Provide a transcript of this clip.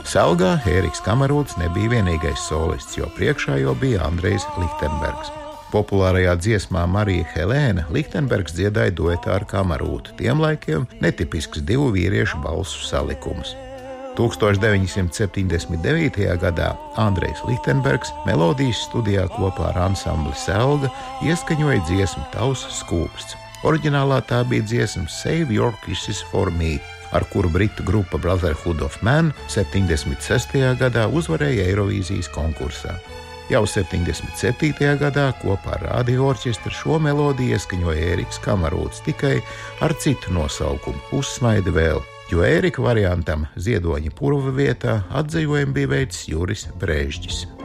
Selgā Ēriks Kamarūts nebija vienīgais solists, jo priekšā jau bija Andrejs Lichtenbergs. Populārajā dziesmā Marija Helēna Lichtenbergs dziedāja duetā ar Kamarūtu, tiem laikiem netipisks divu vīriešu balsu salikums. 1979. gadā Andrejs Lichtenbergs melodijas studijā kopā ar ansambli Selga ieskaņoja dziesmu Tavs skūpsts. Oriģinālā tā bija dziesma Save Your Kisses for Me, ar kuru britu grupa Brotherhood of Man 76. gadā uzvarēja Eirovīzijas konkursā. Jau 77. gadā kopā ar radioorķestru šo melodiju ieskaņoja Ēriks Kamarūts, tikai ar citu nosaukumu – Uzsmaidi vēl, jo Ērika variantam Ziedoņa purva vietā atdzīvojumu bija veicis Juris Brēžģis.